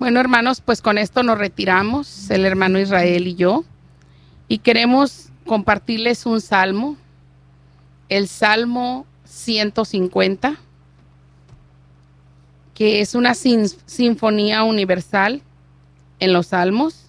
Bueno, hermanos, pues con esto nos retiramos, el hermano Israel y yo, y queremos compartirles un salmo, el Salmo 150, que es una sinfonía universal en los salmos,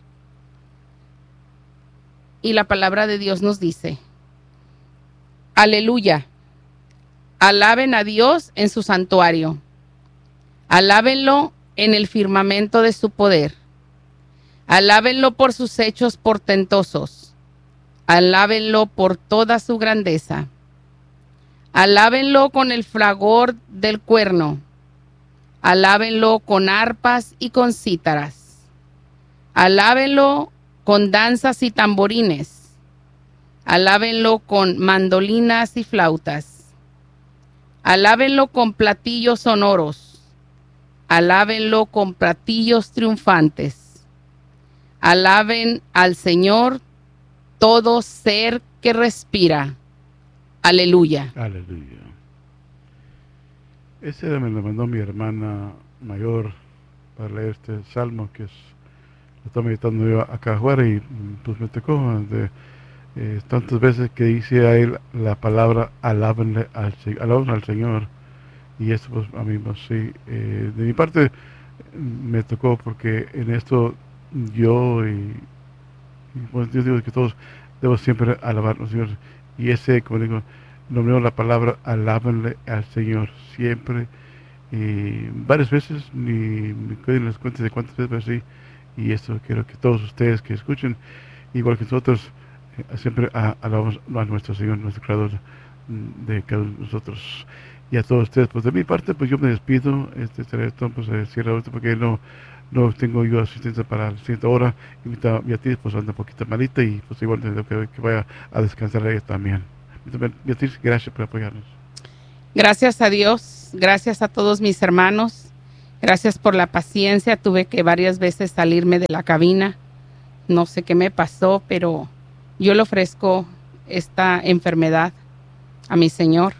y la palabra de Dios nos dice: aleluya, alaben a Dios en su santuario, alábenlo en el firmamento de su poder, alábenlo por sus hechos portentosos, alábenlo por toda su grandeza, alábenlo con el fragor del cuerno, alábenlo con arpas y con cítaras, alábenlo con danzas y tamborines, alábenlo con mandolinas y flautas, alábenlo con platillos sonoros, alábenlo con platillos triunfantes, alaben al Señor todo ser que respira. Aleluya. Aleluya. Ese me lo mandó mi hermana mayor para leer este salmo que es, lo estoy meditando yo acá afuera y pues me tocó tantas veces que dice a él la palabra alaben al Señor, y eso pues a mí pues sí, de mi parte me tocó porque en esto yo pues yo digo que todos debemos siempre alabar al Señor, y ese, como digo, nombró la palabra alábenle al Señor siempre, varias veces, ni me pueden las cuentas de cuántas veces, pero sí, y esto quiero que todos ustedes que escuchen, igual que nosotros, siempre alabamos a nuestro Señor, nuestro Creador de cada uno de nosotros. Y a todos ustedes, pues de mi parte, pues yo me despido, esto pues se cierra ahorita porque no tengo yo asistencia para la siguiente hora, y Beatriz pues anda un poquito malita, y pues igual tengo que vaya a descansar ella también. Beatriz, gracias por apoyarnos. Gracias a Dios, gracias a todos mis hermanos, gracias por la paciencia. Tuve que varias veces salirme de la cabina, no sé qué me pasó, pero yo le ofrezco esta enfermedad a mi Señor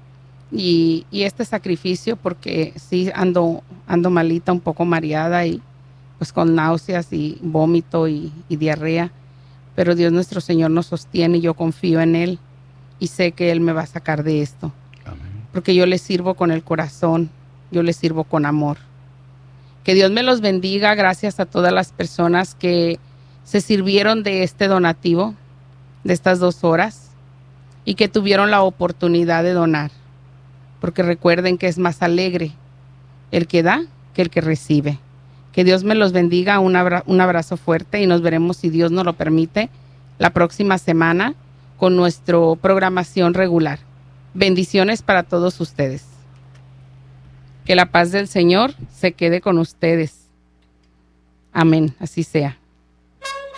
y este sacrificio, porque sí ando malita, un poco mareada y pues con náuseas y vómito y diarrea, pero Dios nuestro Señor nos sostiene y yo confío en Él y sé que Él me va a sacar de esto. Amén. Porque yo le sirvo con el corazón, yo le sirvo con amor. Que Dios me los bendiga. Gracias a todas las personas que se sirvieron de este donativo, de estas 2 horas, y que tuvieron la oportunidad de donar. Porque recuerden que es más alegre el que da que el que recibe. Que Dios me los bendiga. Un abrazo fuerte, y nos veremos, si Dios nos lo permite, la próxima semana con nuestra programación regular. Bendiciones para todos ustedes. Que la paz del Señor se quede con ustedes. Amén. Así sea.